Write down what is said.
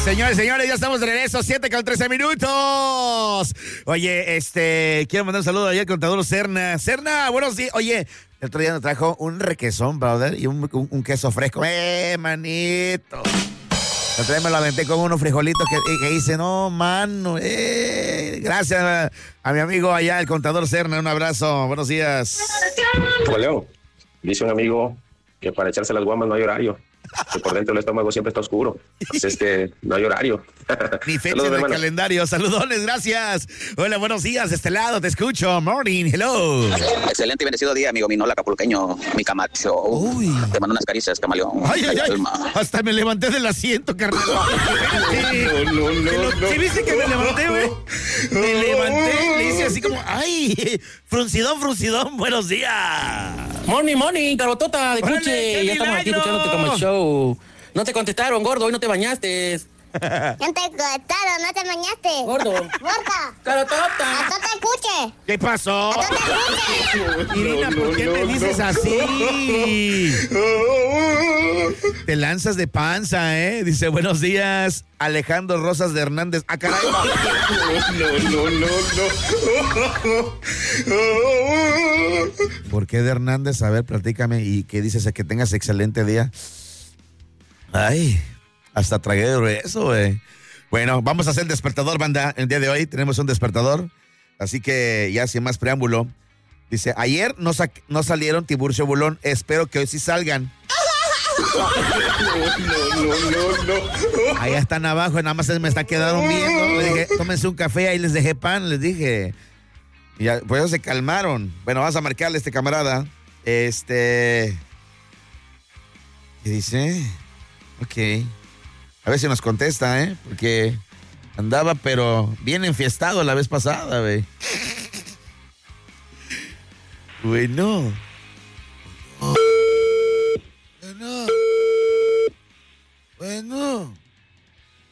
Señores, ya estamos de regreso, 7:13 minutos. Oye, quiero mandar un saludo ayer al contador Serna. Serna, buenos días. Oye, el otro día nos trajo un requesón, brother, y un queso fresco. Manito. El otro día me lo aventé con unos frijolitos que hice, no, mano. Gracias a mi amigo allá, el contador Serna. Un abrazo, buenos días. León, dice un amigo que para echarse las guamas no hay horario. Que por dentro el estómago siempre está oscuro. Así es que no hay horario. Ni fecha en el calendario. Saludones, gracias. Hola, buenos días, de este lado, te escucho. Morning, hello. Excelente y bendecido día, amigo Minola Acapulqueño, mi Camacho. Uy. Te mando unas caricias, camaleón. Ay. Hasta me levanté del asiento, carnal. No. ¿Sí viste que me levanté, güey? Me levanté, le hice así como, ay, fruncidón, buenos días. Morning, carotota de Órale, Cuche. qué Ya estamos aquí milagro. escuchándote como show. No te contestaron, gordo, hoy no te bañaste. Ya te conectaron, no te bañaste. Gordo. Gorda. Carotota. No te escuche. ¿Qué pasó? No te escuche. Irina, ¿por qué me dices así? Te lanzas de panza, ¿eh? Dice, buenos días, Alejandro Rosas de Hernández. ¡Ah, caray! ¿Por qué de Hernández? A ver, platícame. ¿Y qué dices? Que tengas excelente día. Ay, hasta tragué de grueso, güey. Bueno, vamos a hacer el despertador, banda. El día de hoy tenemos un despertador. Así que ya sin más preámbulo. Dice, ayer no salieron Tiburcio Bulón. Espero que hoy sí salgan. No. Allá están abajo, nada más me está quedando viendo. Le dije, tómense un café, ahí les dejé pan, les dije. Y ya, pues ellos se calmaron. Bueno, vas a marcarle a este camarada. ¿Qué dice? Ok. A ver si nos contesta, ¿eh? Porque andaba, pero bien enfiestado la vez pasada, güey. Bueno.